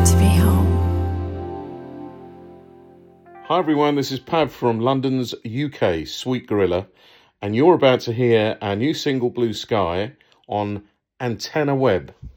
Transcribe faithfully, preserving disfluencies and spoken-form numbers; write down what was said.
to be home. Hi everyone, this is Pav from London's U K, Sweet Gorilla, and you're about to hear our new single Blue Sky on Antenna Web.